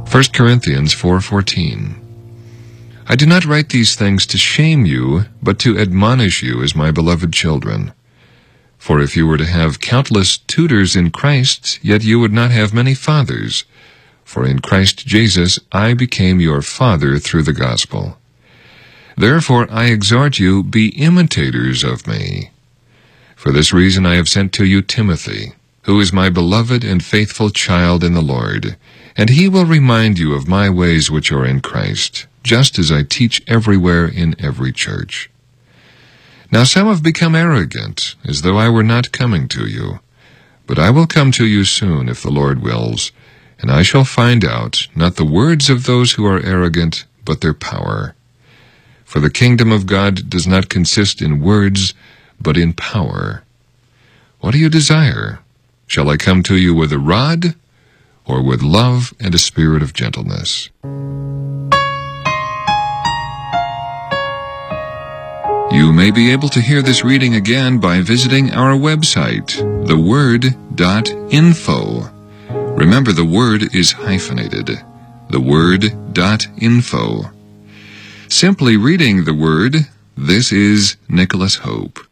1 Corinthians 4:14. I do not write these things to shame you, but to admonish you as my beloved children. For if you were to have countless tutors in Christ, yet you would not have many fathers. For in Christ Jesus I became your father through the gospel. Therefore I exhort you, be imitators of me. For this reason I have sent to you Timothy, who is my beloved and faithful child in the Lord, and he will remind you of my ways which are in Christ, just as I teach everywhere in every church. Now some have become arrogant, as though I were not coming to you. But I will come to you soon, if the Lord wills, and I shall find out, not the words of those who are arrogant, but their power. For the kingdom of God does not consist in words, but in power. What do you desire? Shall I come to you with a rod, or with love and a spirit of gentleness? You may be able to hear this reading again by visiting our website, theword.info. Remember, the word is hyphenated, theword.info. Simply reading the word, this is Nicholas Hope.